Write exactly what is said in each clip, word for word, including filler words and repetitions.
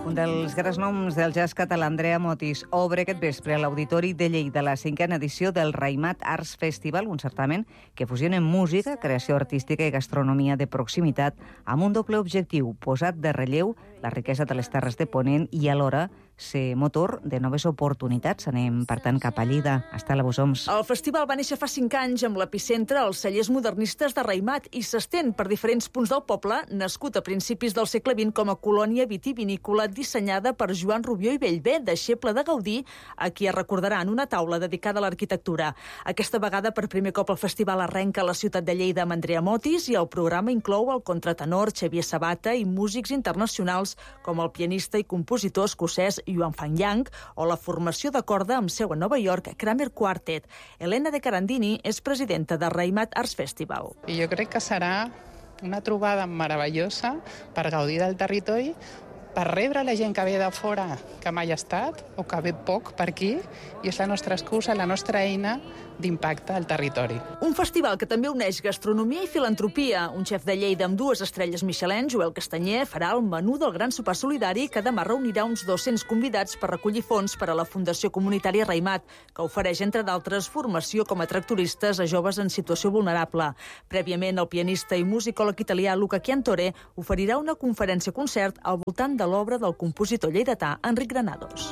Un dels grans noms del jazz català, Andrea Motis, obre aquest vespre a l'Auditori de Lleida la cinquena edició del Raïmat Arts Festival, un certamen que fusiona música, creació artística i gastronomia de proximitat amb un doble objectiu, posat de relleu la riquesa de les terres de Ponent i alhora ser motor de noves oportunitats. Anem, per tant, cap a Lleida. Hasta la Bosoms. El festival va néixer fa cinc anys amb l'epicentre als cellers modernistes de Raïmat i s'estén per diferents punts del poble, nascut a principis del segle vint com a colònia vitivinícola dissenyada per Joan Rubió i Bellver, deixeble de Gaudí, a qui es recordarà en una taula dedicada a l'arquitectura. Aquesta vegada, per primer cop, el festival arrenca a la ciutat de Lleida amb Andrea Motis i el programa inclou el contratenor Xavier Sabata i músics internacionals com el pianista i compositor escocès Yuan Fang Yang o la formació de corda amb seu a Nova York, Kramer Quartet. Elena de Carandini és presidenta de Raïmat Arts Festival. I jo crec que serà una trobada meravellosa per gaudir del territori, per rebre la gent que ve de fora que mai ha estat o que ve poc per aquí, i és la nostra excusa, la nostra eina d'impacte al territori. Un festival que també uneix gastronomia i filantropia. Un xef de Lleida amb dues estrelles Michelin, Joel Castanyer, farà el menú del gran sopar solidari que demà reunirà uns dos-cents convidats per recollir fons per a la Fundació Comunitària Raïmat, que ofereix, entre d'altres, formació com a tractoristes a joves en situació vulnerable. Prèviament, el pianista i musicòleg italià Luca Chiantore oferirà una conferència-concert al voltant de l'obra del compositor lleidatà Enric Granados.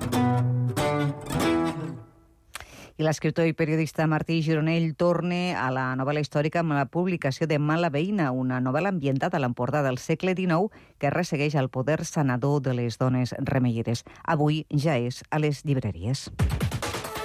I l'escriptor i periodista Martí Gironell torna a la novel·la històrica amb la publicació de Mala veïna, una novel·la ambientada a l'Empordà del segle dinou que ressegueix el poder sanador de les dones remeieres. Avui ja és a les llibreries.